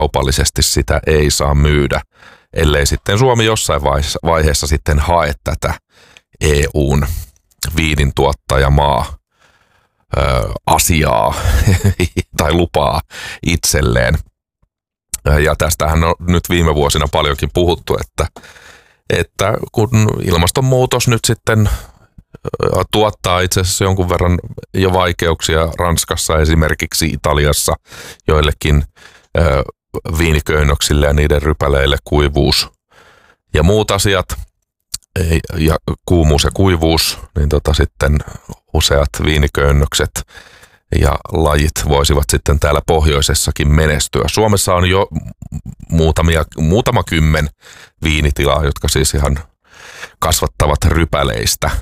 kaupallisesti sitä ei saa myydä, ellei sitten Suomi jossain vaiheessa sitten hae tätä EUn viinintuottajamaa asiaa tai lupaa itselleen. Ja tästähän on nyt viime vuosina paljonkin puhuttu, että kun ilmastonmuutos nyt sitten tuottaa itse asiassa jonkun verran jo vaikeuksia Ranskassa, esimerkiksi Italiassa, joillekin viiniköynnöksille ja niiden rypäleille kuivuus ja muut asiat, ja kuumuus ja kuivuus, niin sitten useat viiniköynnökset ja lajit voisivat sitten täällä pohjoisessakin menestyä. Suomessa on jo muutama kymmen viinitilaa, jotka siis ihan kasvattavat rypäleistä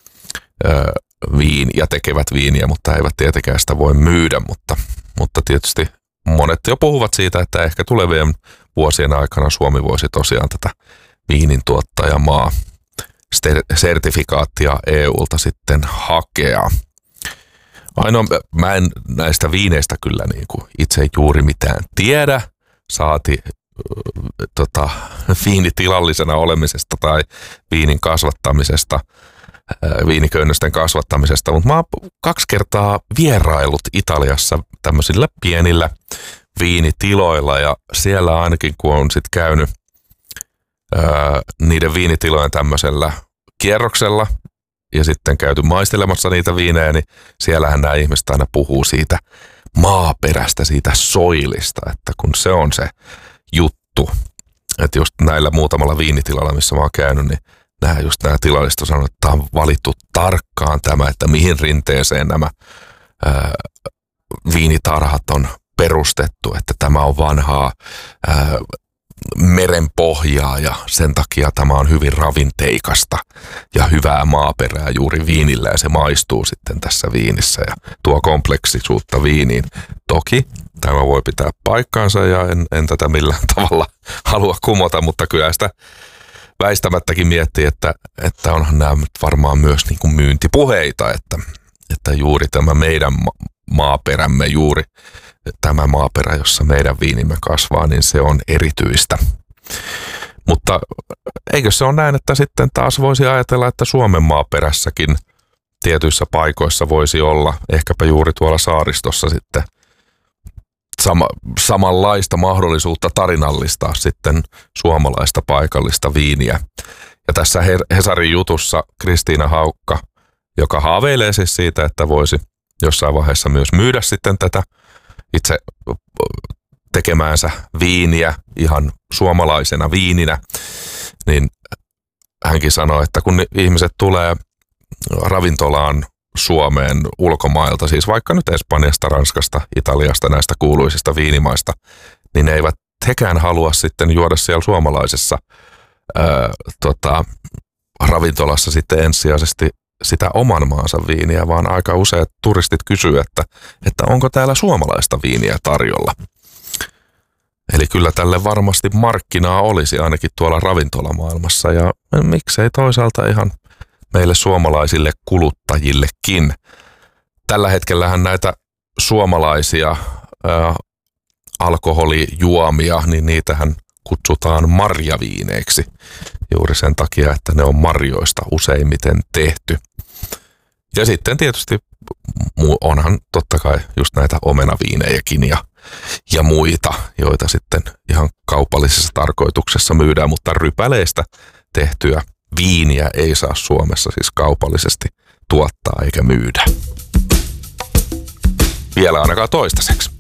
ja tekevät viiniä, mutta eivät tietenkään sitä voi myydä, mutta tietysti monet jo puhuvat siitä, että ehkä tulevien vuosien aikana Suomi voisi tosiaan tätä viinintuottajamaa sertifikaattia EUlta sitten hakea. Mä en näistä viineistä kyllä niin kuin itse juuri mitään tiedä, saati viinitilallisena olemisesta tai viinin kasvattamisesta, viiniköynnösten kasvattamisesta, mutta mä oon 2 kertaa vierailut Italiassa tämmöisillä pienillä viinitiloilla ja siellä ainakin kun on sitten käynyt niiden viinitilojen tämmöisellä kierroksella ja sitten käyty maistelemassa niitä viinejä, niin siellähän nämä ihmiset aina puhuu siitä maaperästä, siitä soilista, että kun se on se juttu, että just näillä muutamalla viinitilalla, missä mä oon käynyt, niin nämä tilalliset on sanonut, että tämä on valittu tarkkaan tämä, että mihin rinteeseen nämä viinitarhat on perustettu, että tämä on vanhaa merenpohjaa ja sen takia tämä on hyvin ravinteikasta ja hyvää maaperää juuri viinillä ja se maistuu sitten tässä viinissä ja tuo kompleksisuutta viiniin. Toki tämä voi pitää paikkaansa ja en tätä millään tavalla halua kumota, mutta kyllä sitä väistämättäkin miettii, että onhan nämä varmaan myös niin kuin myyntipuheita, että juuri tämä meidän maaperämme, juuri tämä maaperä, jossa meidän viinimme kasvaa, niin se on erityistä. Mutta eikö se ole näin, että sitten taas voisi ajatella, että Suomen maaperässäkin tietyissä paikoissa voisi olla, ehkäpä juuri tuolla saaristossa sitten samanlaista mahdollisuutta tarinallistaa sitten suomalaista paikallista viiniä. Ja tässä Hesarin jutussa Kristiina Haukka, joka haaveilee siis siitä, että voisi jossain vaiheessa myös myydä sitten tätä itse tekemäänsä viiniä ihan suomalaisena viininä, niin hänkin sanoi, että kun ihmiset tulee ravintolaan Suomeen ulkomailta, siis vaikka nyt Espanjasta, Ranskasta, Italiasta, näistä kuuluisista viinimaista, niin ne eivät hekään halua sitten juoda siellä suomalaisessa ravintolassa sitten ensisijaisesti sitä oman maansa viiniä, vaan aika useat turistit kysyy, että onko täällä suomalaista viiniä tarjolla. Eli kyllä tälle varmasti markkinaa olisi ainakin tuolla ravintolamaailmassa ja miksei toisaalta ihan meille suomalaisille kuluttajillekin. Tällä hetkellähän näitä suomalaisia alkoholijuomia, niin niitähän kutsutaan marjaviineiksi juuri sen takia, että ne on marjoista useimmiten tehty. Ja sitten tietysti onhan totta kai just näitä omenaviinejäkin ja muita, joita sitten ihan kaupallisessa tarkoituksessa myydään, mutta rypäleistä tehtyä viiniä ei saa Suomessa siis kaupallisesti tuottaa eikä myydä. Vielä ainakaan toistaiseksi.